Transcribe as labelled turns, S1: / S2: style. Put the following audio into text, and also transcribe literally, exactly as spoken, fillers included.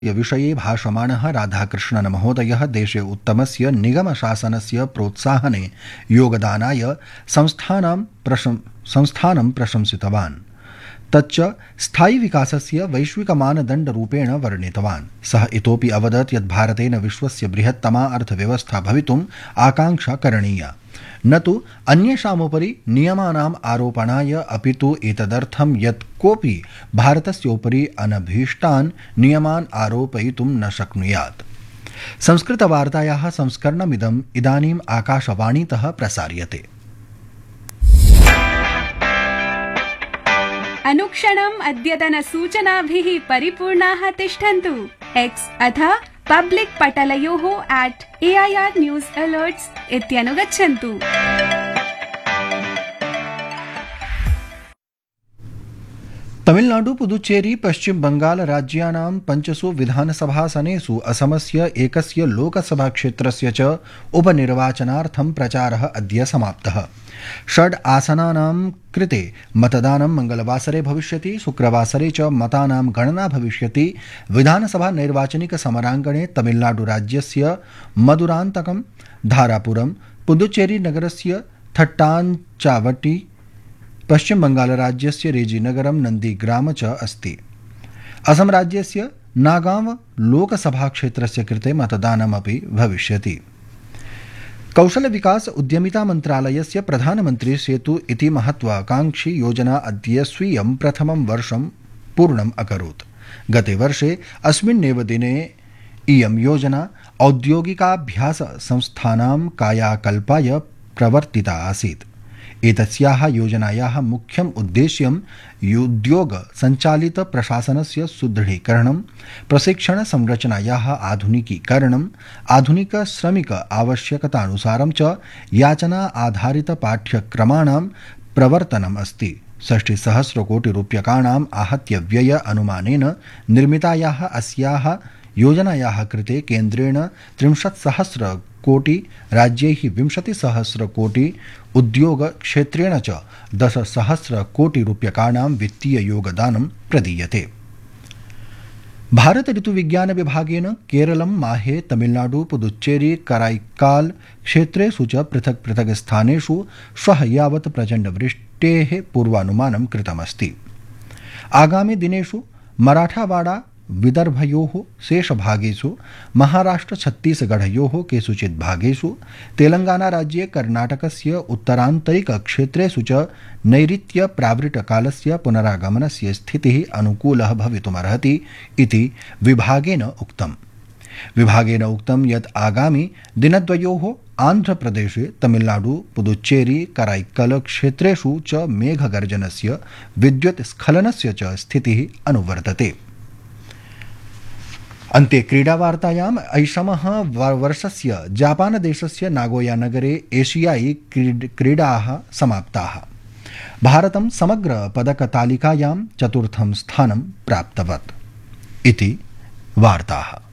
S1: विषये भाषमाणः राधाकृष्णन् महोदयः देशे उत्तमस्य निगमशासनस्य प्रोत्साहने योगदानाय संस्थानां प्रशं संस्थानं प्रशंसितवान्। तच्च स्थायि विकासस्य वैश्विकमानदण्डरूपेण वर्णितवान्। सः इतोपि अवदत् यत् भारतेन विश्वस्य बृहत्तमा अर्थव्यवस्था भवितुम् आकाङ्क्षा करणीया, न तु अन्येषामुपरि नियमानाम् आरोपणाय, अपि तु एतदर्थं यत् कोऽपि भारतस्योपरि अनभीष्टान् नियमान् आरोपयितुं न शक्नुयात्। संस्कृतवार्तायाः संस्करणमिदम् इदानीम् आकाशवाणीतः प्रसार्यते।
S2: अनुक्षणम् अद्यतनसूचनाभिः परिपूर्णाः तिष्ठन्तु। एक्स् अथ public पटलयोः at A I are news अलर्ट्स् इत्यनुगच्छन्तु।
S1: Tamil Nadu, Puducherry, पश्चिम बंगाल राज्यानां पञ्चसु विधानसभासनेषु असमस्य एकस्य लोकसभाक्षेत्रस्य च उपनिर्वाचनार्थं प्रचारः अद्य समाप्तः। षड् आसनानां कृते मतदानं मंगलवासरे भविष्यति। शुक्रवासरे च मतानां गणना भविष्यति। विधानसभा नैर्वाचनिक समराङ्गणे तमिलनाडु राज्यस्य मदुरान्तकं, धारापुरं, पुदुचेरी नगरस्य थट्टाञ्चावटी, पश्चिम बंगाल राज्यस्य रेजीनगरं, नन्दीग्राम च अस्ति। असम राज्यस्य नागांव लोकसभाक्षेत्रस्य कृते मतदानमपि भविष्यति। कौशल विकास उद्यमिता मन्त्रालयस्य प्रधानमन्त्री सेतु इति महत्वाकांक्षी योजना अद्य स्वीयं प्रथमं वर्षं पूर्णम् अकरोत्। गते वर्षे अस्मिन्नेव दिने इयं योजना औद्योगिकाभ्यास संस्थानां कायाकल्पाय प्रवर्तिता आसीत्। एतस्याः योजनायाः मुख्यम् उद्देश्यम् उद्योग संचालित प्रशासनस्य सुदृढीकरणं, प्रशिक्षण संरचनायाः आधुनिकीकरणं, आधुनिक श्रमिक आवश्यकतानुसारं च याचना आधारित पाठ्यक्रमाणां प्रवर्तनम् अस्ति। षष्टिसहस्रकोटिरूप्यकाणाम् आहत्य व्यय अनुमानेन निर्मितायाः अस्याः योजनायाः कृते केन्द्रेण त्रिंशत्सहस्र कोटि, राज्यैः विंशतिसहस्र कोटि, उद्योग क्षेत्रेण च दशसहस्र कोटि रूप्यकाणां वित्तीय योगदानं प्रदीयते। भारत ऋतुविज्ञान विभागेन केरलं, माहे, तमिलनाडु, पुदुच्चेरी, कराईकाल क्षेत्रेषु च पृथक् पृथक् स्थानेषु श्वः यावत् प्रचण्डवृष्टेः पूर्वानुमानं कृतमस्ति। आगामि दिनेषु मराठावाड़ा विदर्भयोः शेषभागेषु, महाराष्ट्र छत्तीसगढ़योः केषुचित् भागेषु, तेलंगानाराज्ये कर्णाटकस्य उत्तरान्तरिक क्षेत्रेषु च नैऋत्य प्रावृट्कालस्य पुनरागमनस्य स्थितिः अनुकूलः भवितुमर्हति इति विभागेन उक्तम्। विभागेन उक्तं यत् आगामि दिनद्वयोः आन्ध्रप्रदेशे, तमिलनाडु, पुदुच्चेरी, कराईकल क्षेत्रेषु च मेघगर्जनस्य, विद्युत् स्खलनस्य च स्थितिः अनुवर्तते। अन्ते क्रीडावार्तायाम् ऐषमः वर्षस्य जापानदेशस्य नागोयानगरे एशियाई क्रीडाः समाप्ताः। भारतं समग्र पदकतालिकायां चतुर्थं स्थानं प्राप्तवत् इति वार्ताः।